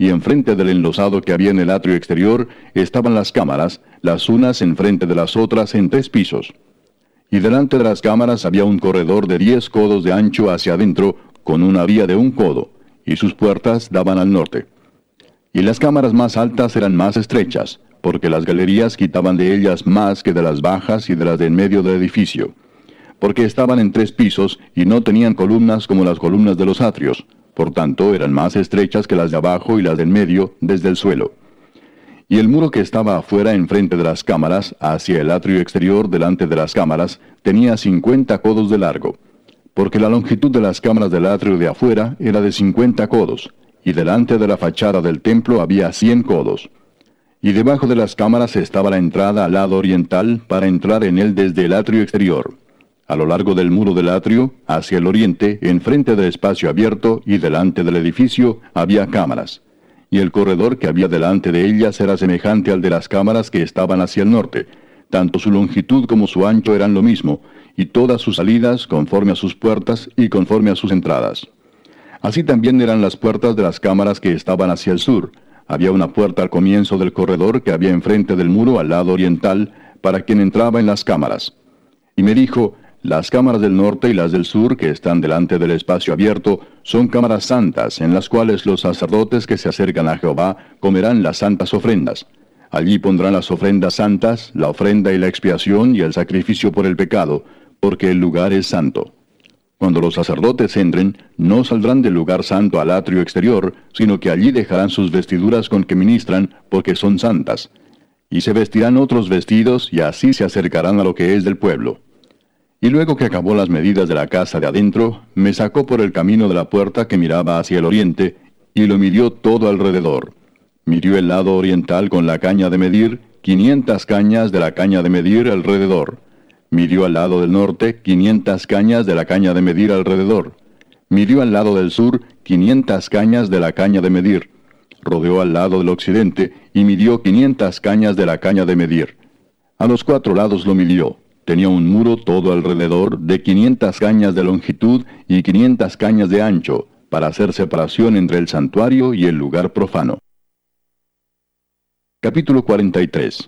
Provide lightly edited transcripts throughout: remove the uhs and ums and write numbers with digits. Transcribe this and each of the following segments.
y enfrente del enlosado que había en el atrio exterior estaban las cámaras, las unas enfrente de las otras en 3 pisos. Y delante de las cámaras había un corredor de 10 codos de ancho hacia adentro, con una vía de 1 codo, y sus puertas daban al norte. Y las cámaras más altas eran más estrechas, porque las galerías quitaban de ellas más que de las bajas y de las de en medio del edificio, porque estaban en 3 pisos y no tenían columnas como las columnas de los atrios, por tanto eran más estrechas que las de abajo y las de en medio desde el suelo. Y el muro que estaba afuera enfrente de las cámaras, hacia el atrio exterior delante de las cámaras, tenía 50 codos de largo, porque la longitud de las cámaras del atrio de afuera era de 50 codos, y delante de la fachada del templo había 100 codos. Y debajo de las cámaras estaba la entrada al lado oriental para entrar en él desde el atrio exterior. A lo largo del muro del atrio, hacia el oriente, enfrente del espacio abierto y delante del edificio, había cámaras. Y el corredor que había delante de ellas era semejante al de las cámaras que estaban hacia el norte. Tanto su longitud como su ancho eran lo mismo, y todas sus salidas conforme a sus puertas y conforme a sus entradas. Así también eran las puertas de las cámaras que estaban hacia el sur. Había una puerta al comienzo del corredor que había enfrente del muro al lado oriental, para quien entraba en las cámaras. Y me dijo: las cámaras del norte y las del sur, que están delante del espacio abierto, son cámaras santas, en las cuales los sacerdotes que se acercan a Jehová comerán las santas ofrendas. Allí pondrán las ofrendas santas, la ofrenda y la expiación y el sacrificio por el pecado, porque el lugar es santo. Cuando los sacerdotes entren, no saldrán del lugar santo al atrio exterior, sino que allí dejarán sus vestiduras con que ministran, porque son santas. Y se vestirán otros vestidos, y así se acercarán a lo que es del pueblo. Y luego que acabó las medidas de la casa de adentro, me sacó por el camino de la puerta que miraba hacia el oriente, y lo midió todo alrededor. Midió el lado oriental con la caña de medir, 500 cañas de la caña de medir alrededor. Midió al lado del norte, 500 cañas de la caña de medir alrededor. Midió al lado del sur, 500 cañas de la caña de medir. Rodeó al lado del occidente, y midió 500 cañas de la caña de medir. A los 4 lados lo midió. Tenía un muro todo alrededor de 500 cañas de longitud y 500 cañas de ancho, para hacer separación entre el santuario y el lugar profano. Capítulo 43.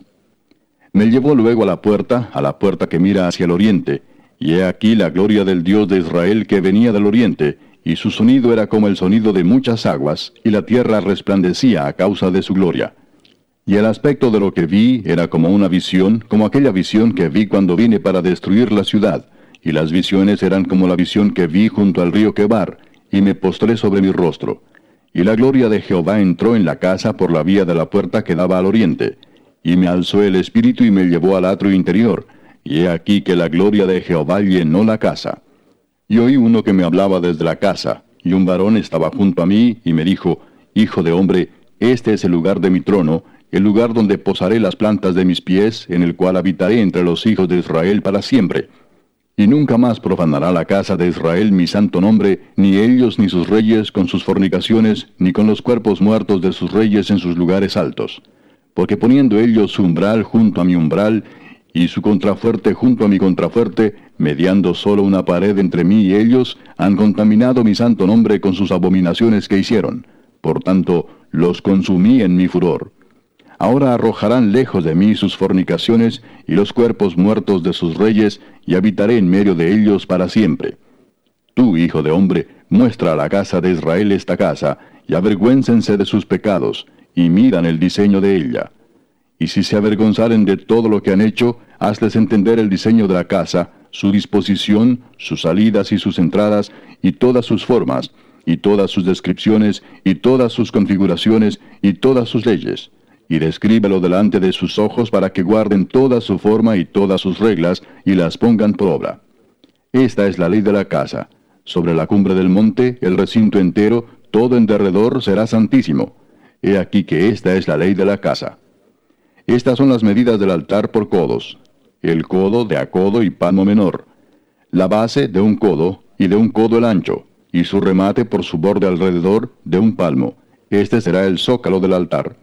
Me llevó luego a la puerta que mira hacia el oriente, y he aquí la gloria del Dios de Israel que venía del oriente, y su sonido era como el sonido de muchas aguas, y la tierra resplandecía a causa de su gloria. Y el aspecto de lo que vi era como una visión, como aquella visión que vi cuando vine para destruir la ciudad, y las visiones eran como la visión que vi junto al río Quebar, y me postré sobre mi rostro. Y la gloria de Jehová entró en la casa por la vía de la puerta que daba al oriente, y me alzó el espíritu y me llevó al atrio interior, y he aquí que la gloria de Jehová llenó la casa. Y oí uno que me hablaba desde la casa, y un varón estaba junto a mí, y me dijo: Hijo de hombre, este es el lugar de mi trono, el lugar donde posaré las plantas de mis pies, en el cual habitaré entre los hijos de Israel para siempre. Y nunca más profanará la casa de Israel mi santo nombre, ni ellos ni sus reyes con sus fornicaciones, ni con los cuerpos muertos de sus reyes en sus lugares altos. Porque poniendo ellos su umbral junto a mi umbral, y su contrafuerte junto a mi contrafuerte, mediando solo una pared entre mí y ellos, han contaminado mi santo nombre con sus abominaciones que hicieron. Por tanto, los consumí en mi furor. Ahora arrojarán lejos de mí sus fornicaciones y los cuerpos muertos de sus reyes, y habitaré en medio de ellos para siempre. Tú, hijo de hombre, muestra a la casa de Israel esta casa, y avergüéncense de sus pecados, y miran el diseño de ella. Y si se avergonzaren de todo lo que han hecho, hazles entender el diseño de la casa, su disposición, sus salidas y sus entradas, y todas sus formas, y todas sus descripciones, y todas sus configuraciones, y todas sus leyes. Y descríbelo delante de sus ojos para que guarden toda su forma y todas sus reglas, y las pongan por obra. Esta es la ley de la casa. Sobre la cumbre del monte, el recinto entero, todo en derredor será santísimo. He aquí que esta es la ley de la casa. Estas son las medidas del altar por codos. El codo de a codo y palmo menor. La base de 1 codo, y de 1 codo el ancho, y su remate por su borde alrededor de 1 palmo. Este será el zócalo del altar.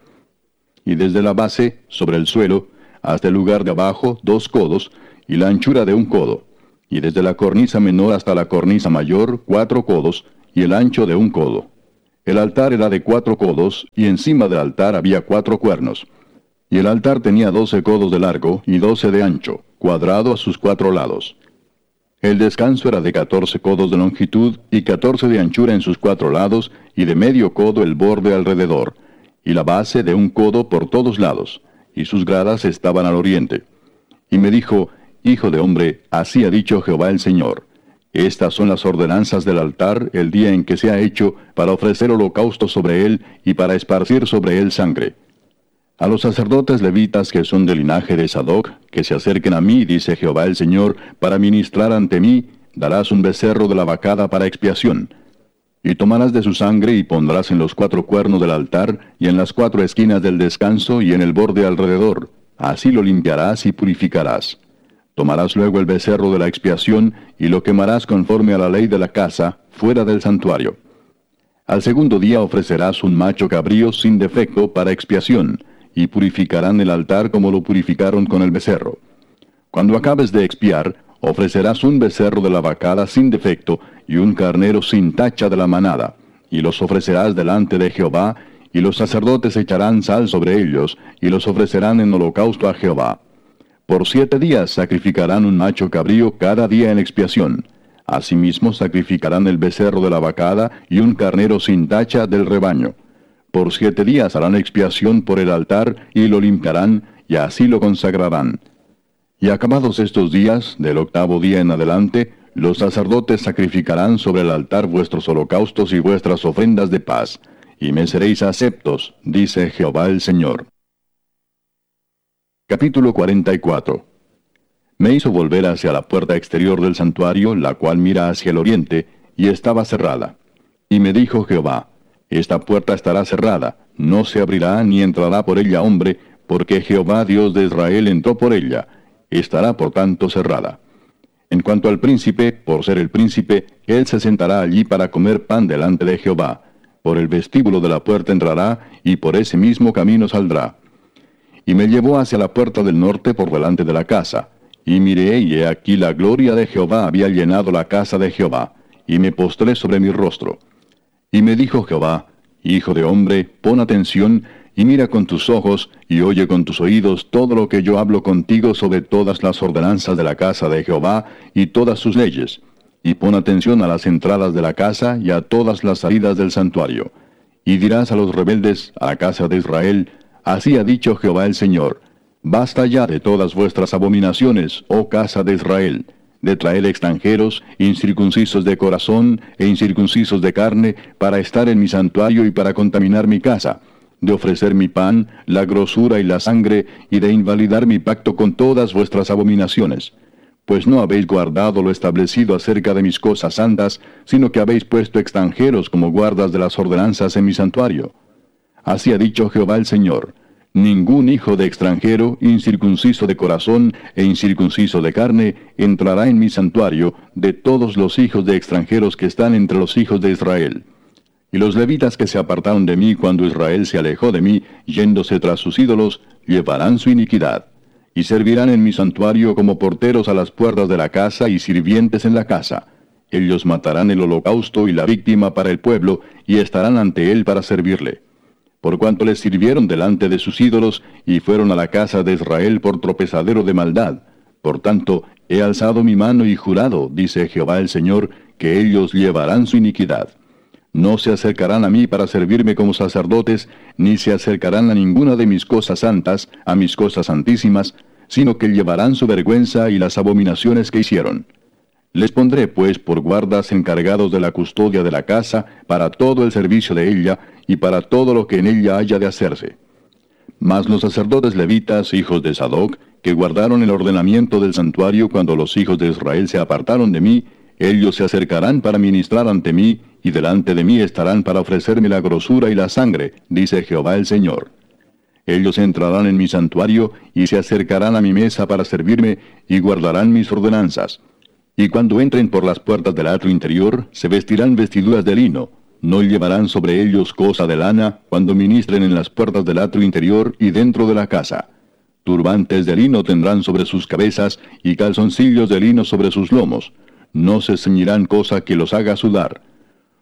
Y desde la base, sobre el suelo, hasta el lugar de abajo, 2 codos, y la anchura de 1 codo. Y desde la cornisa menor hasta la cornisa mayor, 4 codos, y el ancho de 1 codo. El altar era de 4 codos, y encima del altar había 4 cuernos. Y el altar tenía 12 codos de largo y 12 de ancho, cuadrado a sus 4 lados. El descanso era de 14 codos de longitud y 14 de anchura en sus 4 lados, y de medio codo el borde alrededor, y la base de 1 codo por todos lados, y sus gradas estaban al oriente. Y me dijo, Hijo de hombre, así ha dicho Jehová el Señor. Estas son las ordenanzas del altar el día en que se ha hecho para ofrecer holocausto sobre él y para esparcir sobre él sangre. A los sacerdotes levitas que son del linaje de Sadoc, que se acerquen a mí, dice Jehová el Señor, para ministrar ante mí, darás un becerro de la vacada para expiación. Y tomarás de su sangre y pondrás en los 4 cuernos del altar, y en las 4 esquinas del descanso, y en el borde alrededor. Así lo limpiarás y purificarás. Tomarás luego el becerro de la expiación, y lo quemarás conforme a la ley de la casa, fuera del santuario. Al segundo día ofrecerás un macho cabrío sin defecto para expiación, y purificarán el altar como lo purificaron con el becerro. Cuando acabes de expiar, ofrecerás un becerro de la vacada sin defecto, y un carnero sin tacha de la manada, y los ofrecerás delante de Jehová, y los sacerdotes echarán sal sobre ellos, y los ofrecerán en holocausto a Jehová. Por 7 días sacrificarán un macho cabrío cada día en expiación. Asimismo sacrificarán el becerro de la vacada, y un carnero sin tacha del rebaño. Por 7 días harán expiación por el altar, y lo limpiarán, y así lo consagrarán. Y acabados estos días, del 8º día en adelante, los sacerdotes sacrificarán sobre el altar vuestros holocaustos y vuestras ofrendas de paz, y me seréis aceptos, dice Jehová el Señor. Capítulo 44. Me hizo volver hacia la puerta exterior del santuario, la cual mira hacia el oriente, y estaba cerrada. Y me dijo Jehová, esta puerta estará cerrada, no se abrirá ni entrará por ella hombre, porque Jehová Dios de Israel entró por ella, estará por tanto cerrada. En cuanto al príncipe, por ser el príncipe, él se sentará allí para comer pan delante de Jehová. Por el vestíbulo de la puerta entrará, y por ese mismo camino saldrá. Y me llevó hacia la puerta del norte por delante de la casa. Y miré, y he aquí la gloria de Jehová había llenado la casa de Jehová, y me postré sobre mi rostro. Y me dijo Jehová, Hijo de hombre, pon atención, y mira con tus ojos, y oye con tus oídos todo lo que yo hablo contigo sobre todas las ordenanzas de la casa de Jehová, y todas sus leyes. Y pon atención a las entradas de la casa, y a todas las salidas del santuario. Y dirás a los rebeldes, a la casa de Israel, así ha dicho Jehová el Señor, basta ya de todas vuestras abominaciones, oh casa de Israel, de traer extranjeros, incircuncisos de corazón e incircuncisos de carne, para estar en mi santuario y para contaminar mi casa, de ofrecer mi pan, la grosura y la sangre, y de invalidar mi pacto con todas vuestras abominaciones. Pues no habéis guardado lo establecido acerca de mis cosas santas, sino que habéis puesto extranjeros como guardas de las ordenanzas en mi santuario. Así ha dicho Jehová el Señor, ningún hijo de extranjero, incircunciso de corazón e incircunciso de carne, entrará en mi santuario de todos los hijos de extranjeros que están entre los hijos de Israel. Y los levitas que se apartaron de mí cuando Israel se alejó de mí, yéndose tras sus ídolos, llevarán su iniquidad. Y servirán en mi santuario como porteros a las puertas de la casa y sirvientes en la casa. Ellos matarán el holocausto y la víctima para el pueblo, y estarán ante él para servirle. Por cuanto les sirvieron delante de sus ídolos, y fueron a la casa de Israel por tropezadero de maldad. Por tanto, he alzado mi mano y jurado, dice Jehová el Señor, que ellos llevarán su iniquidad. No se acercarán a mí para servirme como sacerdotes, ni se acercarán a ninguna de mis cosas santas, a mis cosas santísimas, sino que llevarán su vergüenza y las abominaciones que hicieron. Les pondré pues por guardas encargados de la custodia de la casa, para todo el servicio de ella, y para todo lo que en ella haya de hacerse. Mas los sacerdotes levitas, hijos de Sadoc, que guardaron el ordenamiento del santuario cuando los hijos de Israel se apartaron de mí, ellos se acercarán para ministrar ante mí, y delante de mí estarán para ofrecerme la grosura y la sangre, dice Jehová el Señor. Ellos entrarán en mi santuario, y se acercarán a mi mesa para servirme, y guardarán mis ordenanzas. Y cuando entren por las puertas del atrio interior, se vestirán vestiduras de lino. No llevarán sobre ellos cosa de lana, cuando ministren en las puertas del atrio interior y dentro de la casa. Turbantes de lino tendrán sobre sus cabezas, y calzoncillos de lino sobre sus lomos. No se ceñirán cosa que los haga sudar.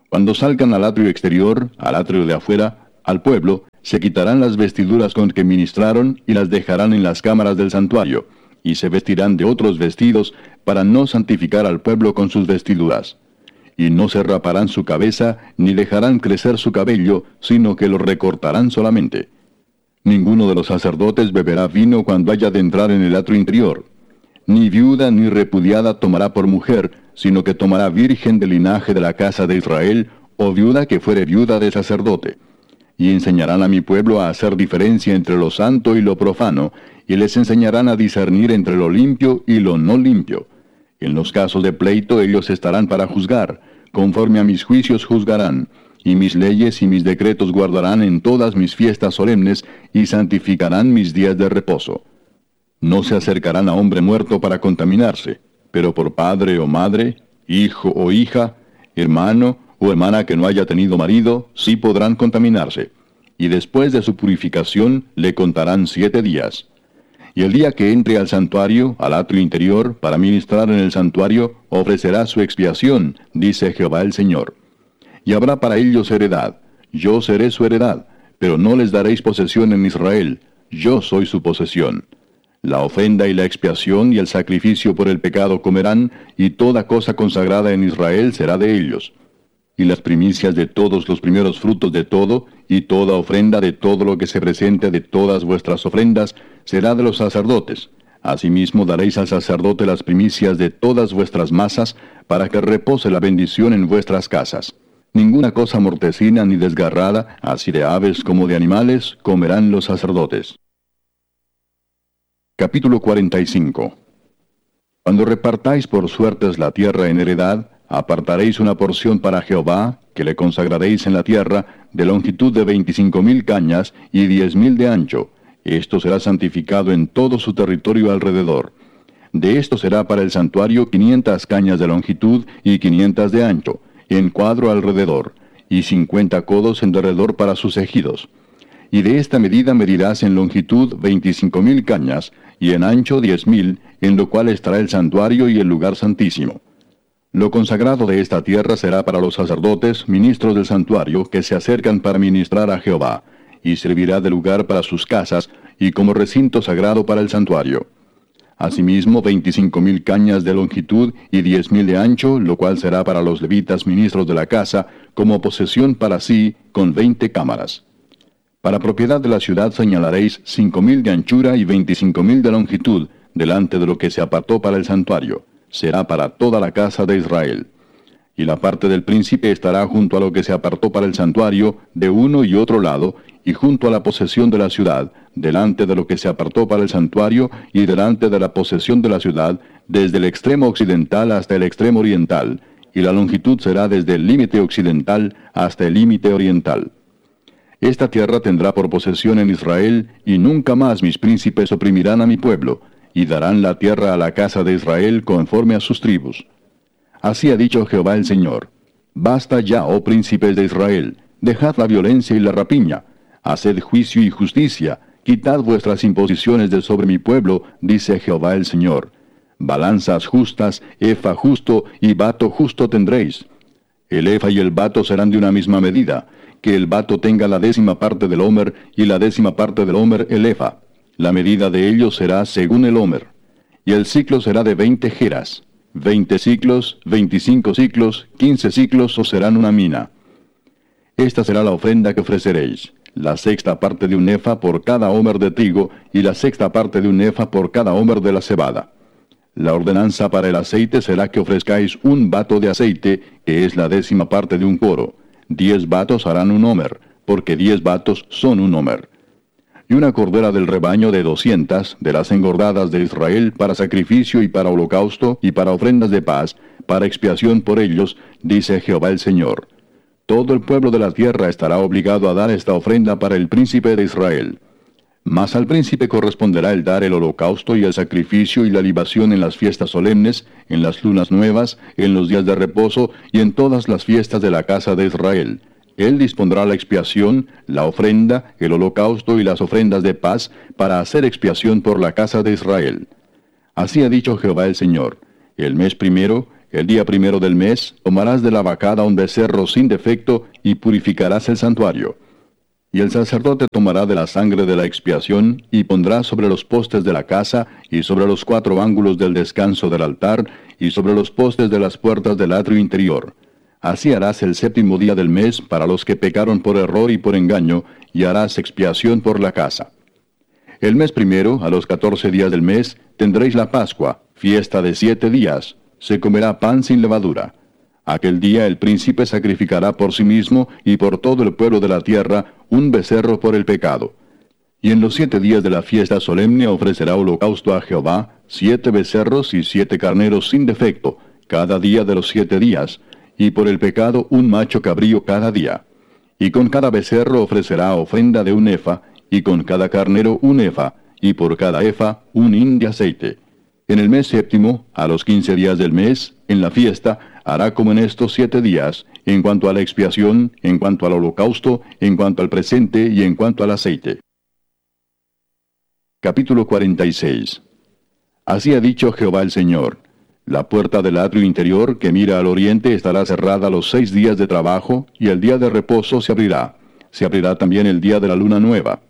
Cuando salgan al atrio exterior, al atrio de afuera, al pueblo, se quitarán las vestiduras con que ministraron y las dejarán en las cámaras del santuario, y se vestirán de otros vestidos para no santificar al pueblo con sus vestiduras. Y no se raparán su cabeza, ni dejarán crecer su cabello, sino que lo recortarán solamente. Ninguno de los sacerdotes beberá vino cuando haya de entrar en el atrio interior. Ni viuda ni repudiada tomará por mujer, sino que tomará virgen del linaje de la casa de Israel, o viuda que fuere viuda de sacerdote. Y enseñarán a mi pueblo a hacer diferencia entre lo santo y lo profano, y les enseñarán a discernir entre lo limpio y lo no limpio. En los casos de pleito ellos estarán para juzgar, conforme a mis juicios juzgarán, y mis leyes y mis decretos guardarán en todas mis fiestas solemnes, y santificarán mis días de reposo. No se acercarán a hombre muerto para contaminarse, pero por padre o madre, hijo o hija, hermano o hermana que no haya tenido marido, sí podrán contaminarse. Y después de su purificación le contarán 7 días. Y el día que entre al santuario, al atrio interior, para ministrar en el santuario, ofrecerá su expiación, dice Jehová el Señor. Y habrá para ellos heredad. Yo seré su heredad, pero no les daréis posesión en Israel. Yo soy su posesión. La ofrenda y la expiación y el sacrificio por el pecado comerán, y toda cosa consagrada en Israel será de ellos. Y las primicias de todos los primeros frutos de todo, y toda ofrenda de todo lo que se presente de todas vuestras ofrendas, será de los sacerdotes. Asimismo daréis al sacerdote las primicias de todas vuestras masas, para que repose la bendición en vuestras casas. Ninguna cosa mortecina ni desgarrada, así de aves como de animales, comerán los sacerdotes. Capítulo 45. Cuando repartáis por suertes la tierra en heredad, apartaréis una porción para Jehová, que le consagraréis en la tierra, de longitud de 25,000 cañas y 10,000 de ancho. Esto será santificado en todo su territorio alrededor. De esto será para el santuario 500 cañas de longitud y 500 de ancho, en cuadro alrededor, y 50 codos en derredor para sus ejidos. Y de esta medida medirás en longitud 25,000 cañas, y en ancho 10,000, en lo cual estará el santuario y el lugar santísimo. Lo consagrado de esta tierra será para los sacerdotes, ministros del santuario, que se acercan para ministrar a Jehová, y servirá de lugar para sus casas, y como recinto sagrado para el santuario. Asimismo 25,000 cañas de longitud y 10,000 de ancho, lo cual será para los levitas ministros de la casa, como posesión para sí, con 20 cámaras. Para propiedad de la ciudad señalaréis 5,000 de anchura y 25,000 de longitud, delante de lo que se apartó para el santuario. Será para toda la casa de Israel. Y la parte del príncipe estará junto a lo que se apartó para el santuario, de uno y otro lado, y junto a la posesión de la ciudad, delante de lo que se apartó para el santuario, y delante de la posesión de la ciudad, desde el extremo occidental hasta el extremo oriental, y la longitud será desde el límite occidental hasta el límite oriental. Esta tierra tendrá por posesión en Israel, y nunca más mis príncipes oprimirán a mi pueblo, y darán la tierra a la casa de Israel conforme a sus tribus. Así ha dicho Jehová el Señor: Basta ya, oh príncipes de Israel, dejad la violencia y la rapiña, haced juicio y justicia, quitad vuestras imposiciones de sobre mi pueblo, dice Jehová el Señor. Balanzas justas, efa justo y bato justo tendréis. El efa y el bato serán de una misma medida, que el bato tenga la 10ª parte del homer, y la 10ª parte del homer el efa. La medida de ellos será según el homer. Y el ciclo será de 20 geras. 20 ciclos, 25 ciclos, 15 ciclos os serán una mina. Esta será la ofrenda que ofreceréis: la 6ª parte de un efa por cada homer de trigo, y la 6ª parte de un efa por cada homer de la cebada. La ordenanza para el aceite será que ofrezcáis un bato de aceite, que es la 10ª parte de un coro. 10 batos harán un homer, porque 10 batos son un homer. Y una cordera del rebaño de 200, de las engordadas de Israel, para sacrificio y para holocausto, y para ofrendas de paz, para expiación por ellos, dice Jehová el Señor. Todo el pueblo de la tierra estará obligado a dar esta ofrenda para el príncipe de Israel. Mas al príncipe corresponderá el dar el holocausto y el sacrificio y la libación en las fiestas solemnes, en las lunas nuevas, en los días de reposo y en todas las fiestas de la casa de Israel. Él dispondrá la expiación, la ofrenda, el holocausto y las ofrendas de paz para hacer expiación por la casa de Israel. Así ha dicho Jehová el Señor: el mes primero, el día primero del mes, tomarás de la vacada un becerro sin defecto, y purificarás el santuario. Y el sacerdote tomará de la sangre de la expiación, y pondrá sobre los postes de la casa, y sobre los 4 ángulos del descanso del altar, y sobre los postes de las puertas del atrio interior. Así harás el 7º día del mes para los que pecaron por error y por engaño, y harás expiación por la casa. El mes primero, a los 14 días del mes, tendréis la Pascua, fiesta de 7 días. Se comerá pan sin levadura. Aquel día el príncipe sacrificará por sí mismo y por todo el pueblo de la tierra un becerro por el pecado. Y en los 7 días de la fiesta solemne ofrecerá holocausto a Jehová 7 becerros y 7 carneros sin defecto, cada día de los 7 días, y por el pecado un macho cabrío cada día. Y con cada becerro ofrecerá ofrenda de un efa, y con cada carnero un efa, y por cada efa un hin de aceite. En el mes 7º, a los 15 días del mes, en la fiesta, hará como en estos 7 días, en cuanto a la expiación, en cuanto al holocausto, en cuanto al presente y en cuanto al aceite. Capítulo 46. Así ha dicho Jehová el Señor: la puerta del atrio interior que mira al oriente estará cerrada los 6 días de trabajo, y el día de reposo se abrirá. Se abrirá también el día de la luna nueva.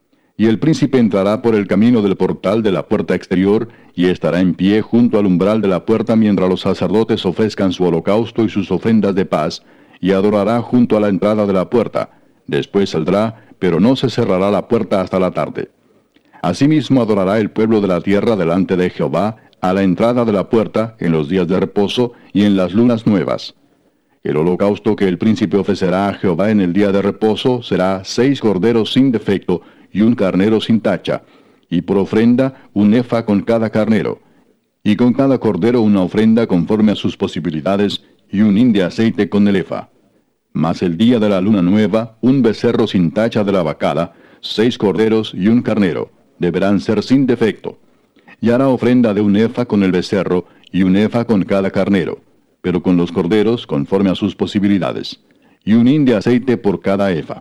Y el príncipe entrará por el camino del portal de la puerta exterior, y estará en pie junto al umbral de la puerta mientras los sacerdotes ofrezcan su holocausto y sus ofrendas de paz, y adorará junto a la entrada de la puerta. Después saldrá, pero no se cerrará la puerta hasta la tarde. Asimismo adorará el pueblo de la tierra delante de Jehová, a la entrada de la puerta, en los días de reposo y en las lunas nuevas. El holocausto que el príncipe ofrecerá a Jehová en el día de reposo será 6 corderos sin defecto, y un carnero sin tacha, y por ofrenda un efa con cada carnero, y con cada cordero una ofrenda conforme a sus posibilidades, y un hin de aceite con el efa. Mas el día de la luna nueva, un becerro sin tacha de la vacada, 6 corderos y un carnero, deberán ser sin defecto. Y hará ofrenda de un efa con el becerro, y un efa con cada carnero, pero con los corderos conforme a sus posibilidades, y un hin de aceite por cada efa.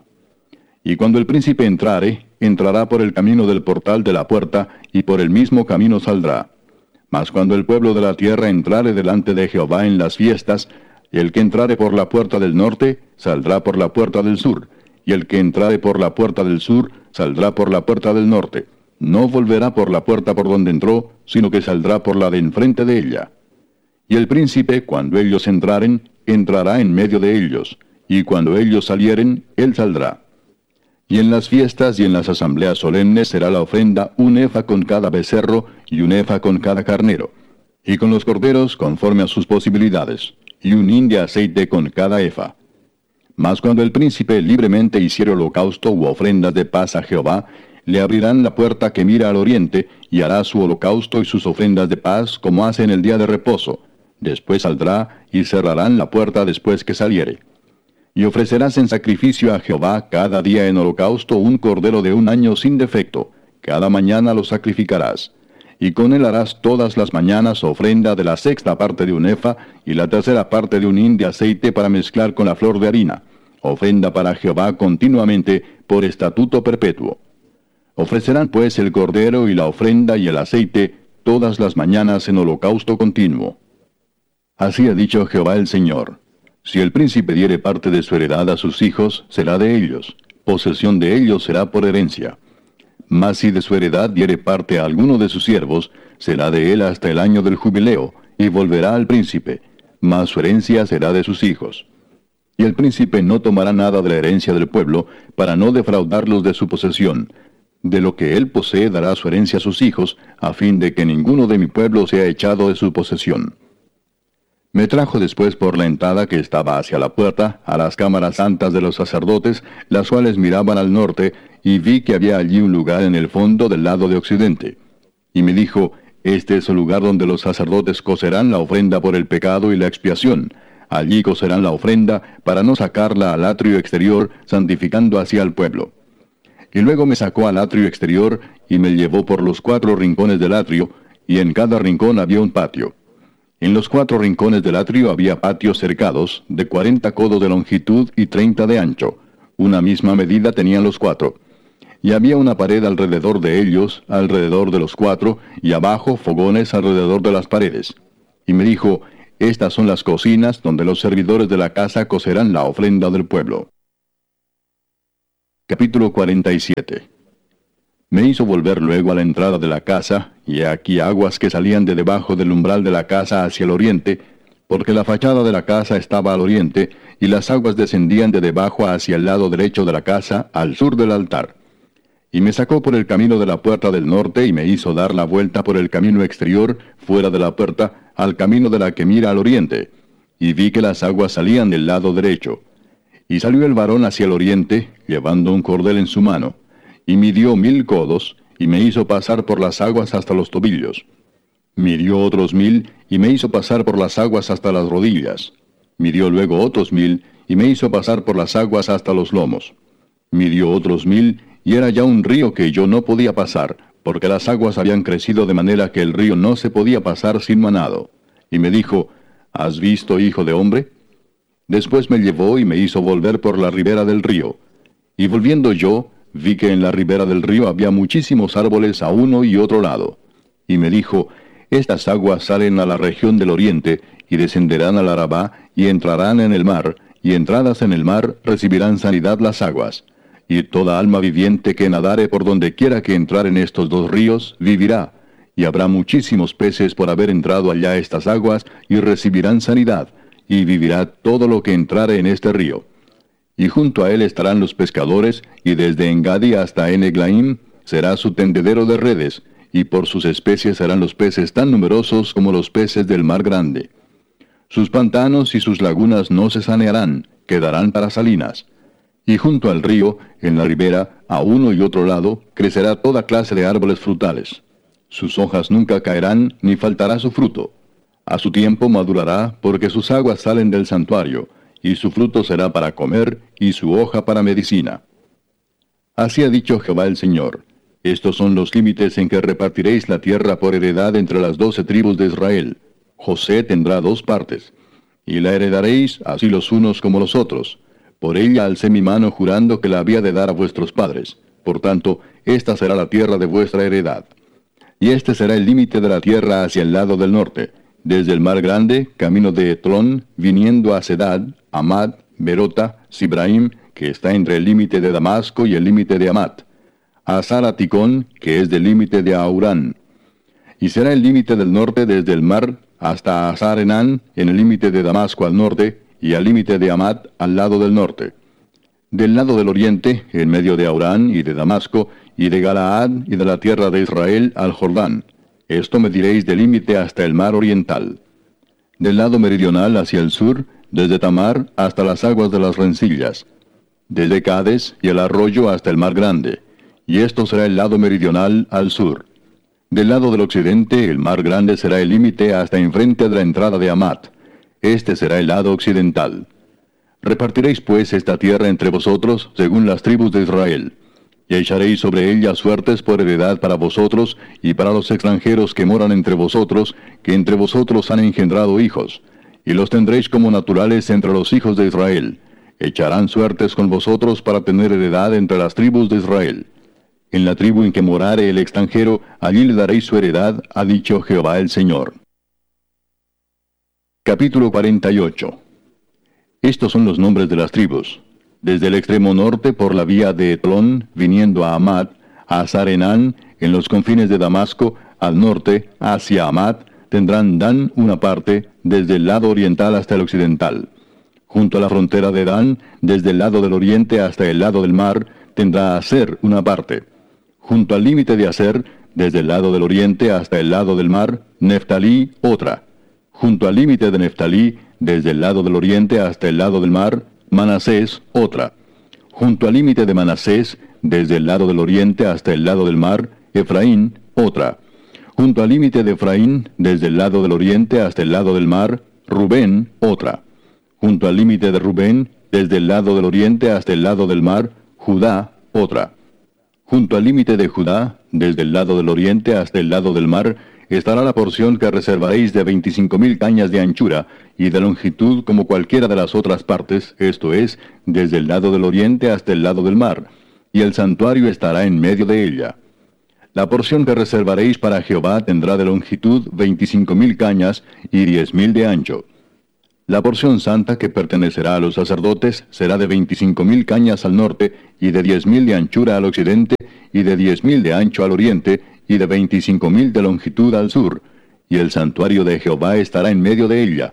Y cuando el príncipe entrare, entrará por el camino del portal de la puerta, y por el mismo camino saldrá. Mas cuando el pueblo de la tierra entrare delante de Jehová en las fiestas, el que entrare por la puerta del norte, saldrá por la puerta del sur, y el que entrare por la puerta del sur, saldrá por la puerta del norte. No volverá por la puerta por donde entró, sino que saldrá por la de enfrente de ella. Y el príncipe, cuando ellos entraren, entrará en medio de ellos, y cuando ellos salieren, él saldrá. Y en las fiestas y en las asambleas solemnes será la ofrenda un efa con cada becerro y un efa con cada carnero, y con los corderos conforme a sus posibilidades, y un hin de aceite con cada efa. Mas cuando el príncipe libremente hiciere holocausto u ofrendas de paz a Jehová, le abrirán la puerta que mira al oriente, y hará su holocausto y sus ofrendas de paz como hace en el día de reposo. Después saldrá, y cerrarán la puerta después que saliere. Y ofrecerás en sacrificio a Jehová cada día en holocausto un cordero de 1 año sin defecto. Cada mañana lo sacrificarás. Y con él harás todas las mañanas ofrenda de la 6ª parte de un efa, y la 3ª parte de un hin de aceite para mezclar con la flor de harina. Ofrenda para Jehová continuamente, por estatuto perpetuo. Ofrecerán pues el cordero y la ofrenda y el aceite todas las mañanas en holocausto continuo. Así ha dicho Jehová el Señor: si el príncipe diere parte de su heredad a sus hijos, será de ellos, posesión de ellos será por herencia. Mas si de su heredad diere parte a alguno de sus siervos, será de él hasta el año del jubileo, y volverá al príncipe, mas su herencia será de sus hijos. Y el príncipe no tomará nada de la herencia del pueblo, para no defraudarlos de su posesión. De lo que él posee dará su herencia a sus hijos, a fin de que ninguno de mi pueblo sea echado de su posesión. Me trajo después por la entrada que estaba hacia la puerta, a las cámaras santas de los sacerdotes, las cuales miraban al norte, y vi que había allí un lugar en el fondo del lado de occidente. Y me dijo: este es el lugar donde los sacerdotes cocerán la ofrenda por el pecado y la expiación. Allí cocerán la ofrenda, para no sacarla al atrio exterior, santificando así al pueblo. Y luego me sacó al atrio exterior, y me llevó por los 4 rincones del atrio, y en cada rincón había un patio. En los 4 rincones del atrio había patios cercados, de 40 codos de longitud y 30 de ancho. Una misma medida tenían los 4. Y había una pared alrededor de ellos, alrededor de los 4, y abajo fogones alrededor de las paredes. Y me dijo: Estas son las cocinas donde los servidores de la casa cocerán la ofrenda del pueblo. Capítulo 47. Me hizo volver luego a la entrada de la casa, y he aquí aguas que salían de debajo del umbral de la casa hacia el oriente, porque la fachada de la casa estaba al oriente, y las aguas descendían de debajo hacia el lado derecho de la casa, al sur del altar. Y me sacó por el camino de la puerta del norte, y me hizo dar la vuelta por el camino exterior, fuera de la puerta, al camino de la que mira al oriente. Y vi que las aguas salían del lado derecho. Y salió el varón hacia el oriente, llevando un cordel en su mano, y midió 1000 codos, y me hizo pasar por las aguas hasta los tobillos. Midió otros 1000, y me hizo pasar por las aguas hasta las rodillas. Midió luego otros 1000, y me hizo pasar por las aguas hasta los lomos. Midió otros 1000, y era ya un río que yo no podía pasar, porque las aguas habían crecido de manera que el río no se podía pasar sin manado. Y me dijo, ¿has visto, hijo de hombre? Después me llevó y me hizo volver por la ribera del río. Y volviendo yo, vi que en la ribera del río había muchísimos árboles a uno y otro lado. Y me dijo, estas aguas salen a la región del oriente, y descenderán al Arabá, y entrarán en el mar, y entradas en el mar recibirán sanidad las aguas. Y toda alma viviente que nadare por donde quiera que entrar en estos dos ríos, vivirá. Y habrá muchísimos peces por haber entrado allá estas aguas, y recibirán sanidad, y vivirá todo lo que entrare en este río. Y junto a él estarán los pescadores, y desde Engadi hasta Eneglaim será su tendedero de redes, y por sus especies serán los peces tan numerosos como los peces del mar grande. Sus pantanos y sus lagunas no se sanearán, quedarán para salinas. Y junto al río, en la ribera, a uno y otro lado, crecerá toda clase de árboles frutales. Sus hojas nunca caerán, ni faltará su fruto. A su tiempo madurará, porque sus aguas salen del santuario, y su fruto será para comer, y su hoja para medicina. Así ha dicho Jehová el Señor. Estos son los límites en que repartiréis la tierra por heredad entre las 12 tribus de Israel. José tendrá 2 partes. Y la heredaréis así los unos como los otros. Por ella alcé mi mano jurando que la había de dar a vuestros padres. Por tanto, esta será la tierra de vuestra heredad. Y este será el límite de la tierra hacia el lado del norte, desde el mar grande, camino de Etlón, viniendo a Sedad, Amad, Berota, Sibraim, que está entre el límite de Damasco y el límite de Amat, a Zaraticón, que es del límite de Aurán. Y será el límite del norte desde el mar hasta Azar-Enán, en el límite de Damasco al norte, y al límite de Amat al lado del norte. Del lado del oriente, en medio de Aurán y de Damasco, y de Galaad y de la tierra de Israel al Jordán. Esto mediréis del límite hasta el mar oriental. Del lado meridional hacia el sur, desde Tamar hasta las aguas de las rencillas. Desde Cades y el arroyo hasta el mar grande. Y esto será el lado meridional al sur. Del lado del occidente, el mar grande será el límite hasta enfrente de la entrada de Amat. Este será el lado occidental. Repartiréis pues esta tierra entre vosotros, según las tribus de Israel. Y echaréis sobre ella suertes por heredad para vosotros, y para los extranjeros que moran entre vosotros, que entre vosotros han engendrado hijos. Y los tendréis como naturales entre los hijos de Israel. Echarán suertes con vosotros para tener heredad entre las tribus de Israel. En la tribu en que morare el extranjero, allí le daréis su heredad, ha dicho Jehová el Señor. Capítulo 48. Estos son los nombres de las tribus. Desde el extremo norte por la vía de Etlón, viniendo a Amat, a Azar-Enán, en los confines de Damasco, al norte, hacia Amat, tendrán Dan una parte, desde el lado oriental hasta el occidental. Junto a la frontera de Dan, desde el lado del oriente hasta el lado del mar, tendrá Aser una parte. Junto al límite de Aser, desde el lado del oriente hasta el lado del mar, Neftalí otra. Junto al límite de Neftalí, desde el lado del oriente hasta el lado del mar, Manasés otra. Junto al límite de Manasés, desde el lado del oriente hasta el lado del mar, Efraín otra. Junto al límite de Efraín, desde el lado del oriente hasta el lado del mar, Rubén otra. Junto al límite de Rubén, desde el lado del oriente hasta el lado del mar, Judá otra. Junto al límite de Judá, desde el lado del oriente hasta el lado del mar, estará la porción que reservaréis de 25,000 cañas de anchura, y de longitud como cualquiera de las otras partes, esto es, desde el lado del oriente hasta el lado del mar, y el santuario estará en medio de ella. La porción que reservaréis para Jehová tendrá de longitud 25,000 cañas y 10,000 de ancho. La porción santa que pertenecerá a los sacerdotes será de 25,000 cañas al norte, y de 10,000 de anchura al occidente, y de 10,000 de ancho al oriente, y de 25,000 de longitud al sur, y el santuario de Jehová estará en medio de ella.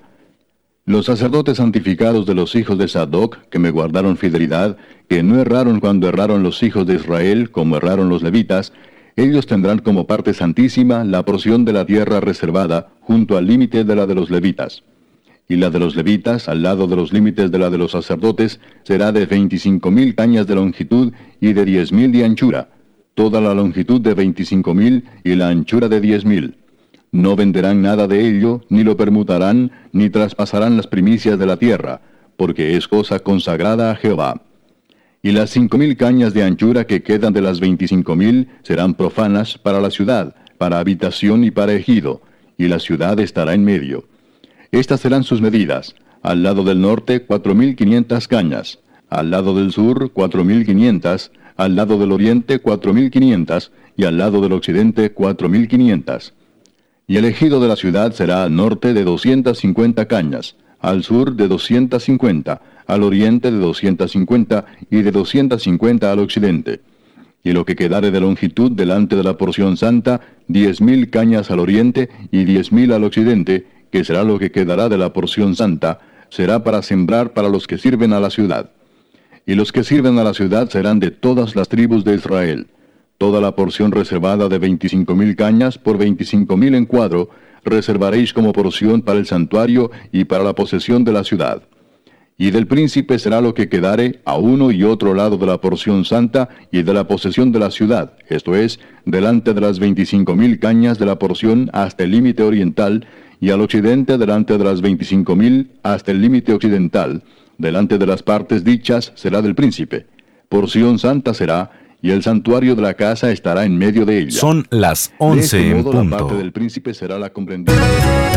Los sacerdotes santificados de los hijos de Sadoc, que me guardaron fidelidad, que no erraron cuando erraron los hijos de Israel, como erraron los levitas, ellos tendrán como parte santísima la porción de la tierra reservada, junto al límite de la de los levitas. Y la de los levitas, al lado de los límites de la de los sacerdotes, será de 25,000 cañas de longitud y de 10,000 de anchura, toda la longitud de 25,000 y la anchura de 10,000. No venderán nada de ello, ni lo permutarán, ni traspasarán las primicias de la tierra, porque es cosa consagrada a Jehová. Y las 5,000 cañas de anchura que quedan de las 25,000 serán profanas para la ciudad, para habitación y para ejido, y la ciudad estará en medio. Estas serán sus medidas: al lado del norte 4,500 cañas, al lado del sur 4,500, al lado del oriente 4,500, y al lado del occidente 4,500. Y el ejido de la ciudad será al norte de 250 cañas, al sur de 250, al oriente de 250, y de 250 al occidente. Y lo que quedare de longitud delante de la porción santa, 10,000 cañas al oriente, y 10,000 al occidente, que será lo que quedará de la porción santa, será para sembrar para los que sirven a la ciudad. Y los que sirven a la ciudad serán de todas las tribus de Israel. Toda la porción reservada de 25,000 cañas por 25,000 en cuadro, reservaréis como porción para el santuario y para la posesión de la ciudad. Y del príncipe será lo que quedare a uno y otro lado de la porción santa y de la posesión de la ciudad, esto es, delante de las 25,000 cañas de la porción hasta el límite oriental, y al occidente delante de las 25,000 hasta el límite occidental, delante de las partes dichas será del príncipe. Porción santa será, y el santuario de la casa estará en medio de ella. Son las 11 en punto. La parte del príncipe será la comprendida.